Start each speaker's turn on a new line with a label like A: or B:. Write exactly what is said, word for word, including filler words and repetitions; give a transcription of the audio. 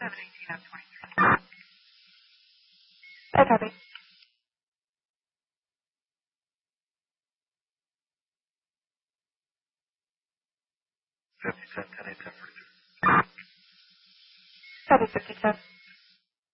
A: seven eighteen of twenty-three.
B: I copy.
C: fifty-ten, ten, eight, ten, forty-two.
B: Copy fifty-ten.